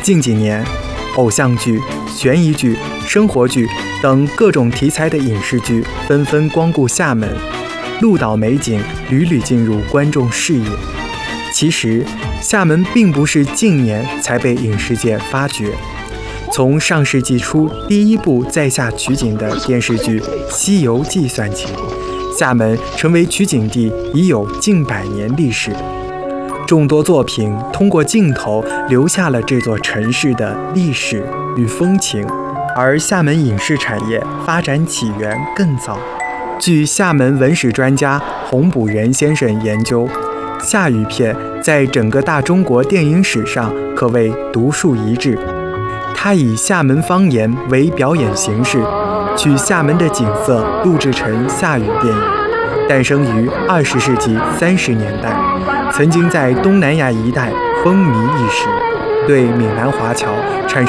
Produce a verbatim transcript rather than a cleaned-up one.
近几年，偶像剧、悬疑剧、生活剧等各种题材的影视剧纷纷光顾厦门，鹿岛美景屡屡进入观众视野。其实，厦门并不是近年才被影视界发掘。从上世纪初第一部在厦取景的电视剧《西游记》算起，厦门成为取景地已有近百年历史。众多作品通过镜头留下了这座城市的历史与风情，而厦门影视产业发展起源更早。据厦门文史专家洪补元先生研究，厦语片在整个大中国电影史上可谓独树一帜。他以厦门方言为表演形式，取厦门的景色录制成厦语电影，诞生于二十世纪三十年代，曾经在东南亚一带风靡一时，对闽南华侨产生